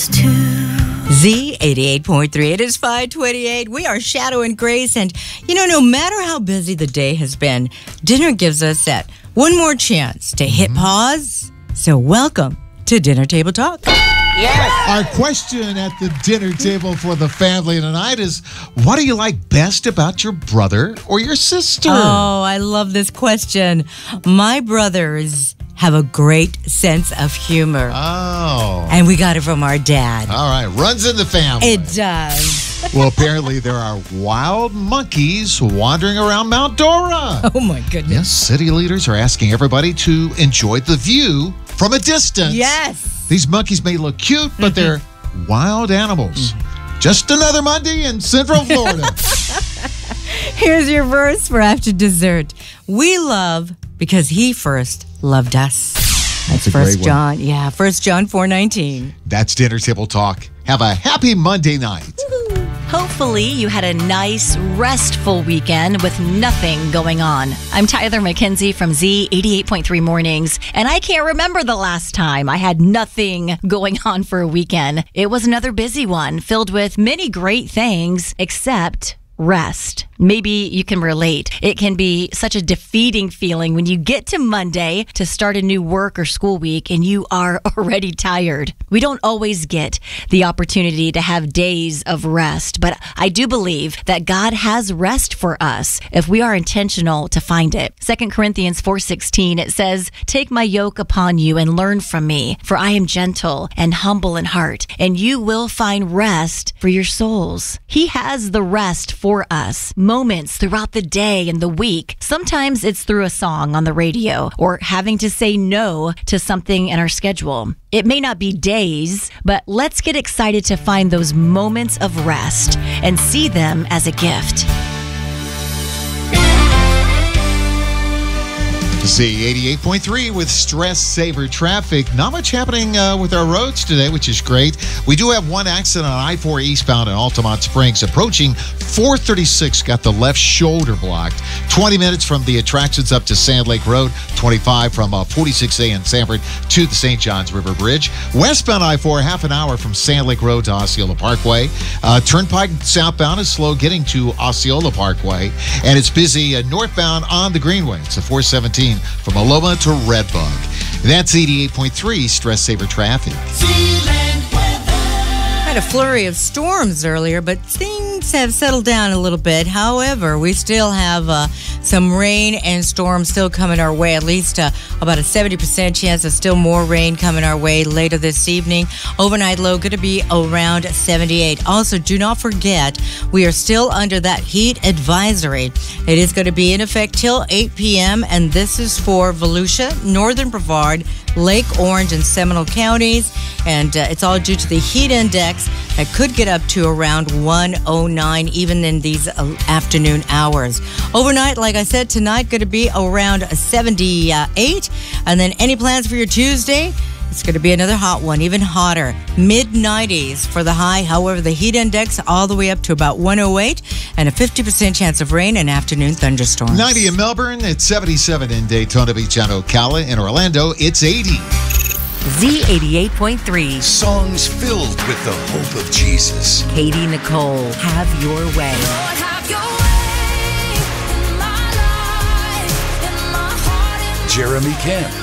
Z88.3. It is 5:28. We are Shadow and Grace, and no matter how busy the day has been, dinner gives us that one more chance to hit pause. So welcome to Dinner Table Talk. Yes. Our question at the dinner table for the family tonight is, what do you like best about your brother or your sister? Oh, I love this question. My brothers have a great sense of humor. Oh. And we got it from our dad. All right. Runs in the family. It does. Well, apparently there are wild monkeys wandering around Mount Dora. Oh, my goodness. Yes, city leaders are asking everybody to enjoy the view from a distance. Yes. These monkeys may look cute, but they're wild animals. Just another Monday in Central Florida. Here's your verse for after dessert. We love because he first loved us. That's a First great John. One. Yeah, 1 John 4:19. That's Dinner Table Talk. Have a happy Monday night. Hopefully you had a nice, restful weekend with nothing going on. I'm Tyler McKenzie from Z88.3 Mornings, and I can't remember the last time I had nothing going on for a weekend. It was another busy one, filled with many great things, except rest. Maybe you can relate. It can be such a defeating feeling when you get to Monday to start a new work or school week and you are already tired. We don't always get the opportunity to have days of rest, but I do believe that God has rest for us if we are intentional to find it. 2 Corinthians 4:16, it says, "Take my yoke upon you and learn from me, for I am gentle and humble in heart, and you will find rest for your souls." He has the rest for us. Moments throughout the day and the week. Sometimes it's through a song on the radio or having to say no to something in our schedule. It may not be days, but let's get excited to find those moments of rest and see them as a gift. Z88.3 with Stress Saver Traffic. Not much happening with our roads today, which is great. We do have one accident on I-4 eastbound in Altamont Springs. Approaching 436, got the left shoulder blocked. 20 minutes from the attractions up to Sand Lake Road. 25 from 46A in Sanford to the St. Johns River Bridge. Westbound I-4, half an hour from Sand Lake Road to Osceola Parkway. Turnpike southbound is slow getting to Osceola Parkway. And it's busy northbound on the Greenway. It's a 417 from Aloma to Redbug. That's 88.3 Stress Saver Traffic. Had a flurry of storms earlier, but things have settled down a little bit. However, we still have some rain and storms still coming our way. At least about a 70% chance of still more rain coming our way later this evening. Overnight low going to be around 78. Also, do not forget, we are still under that heat advisory. It is going to be in effect till 8 p.m., and this is for Volusia, Northern Brevard, Lake Orange, and Seminole counties. And it's all due to the heat index that could get up to around 109 even in these afternoon hours. Overnight, like I said, tonight going to be around 78. And then any plans for your Tuesday? It's going to be another hot one, even hotter. Mid-90s for the high. However, the heat index all the way up to about 108 and a 50% chance of rain and afternoon thunderstorms. 90 in Melbourne. It's 77 in Daytona Beach on Ocala. In Orlando, it's 80. Z88.3. Songs filled with the hope of Jesus. Katie Nicole, Have Your Way. Lord, have your way in my life, in my heart. Jeremy Camp,